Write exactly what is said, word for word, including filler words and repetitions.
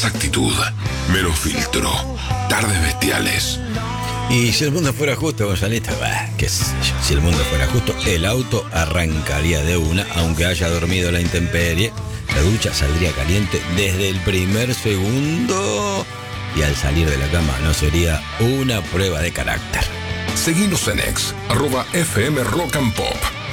Más actitud, menos filtro, tardes bestiales. Y si el mundo fuera justo, Gonzalito, bah, qué sé yo, si el mundo fuera justo, el auto arrancaría de una, aunque haya dormido la intemperie. La ducha saldría caliente desde el primer segundo y al salir de la cama no sería una prueba de carácter. Seguinos en ex, arroba F M Rock and Pop.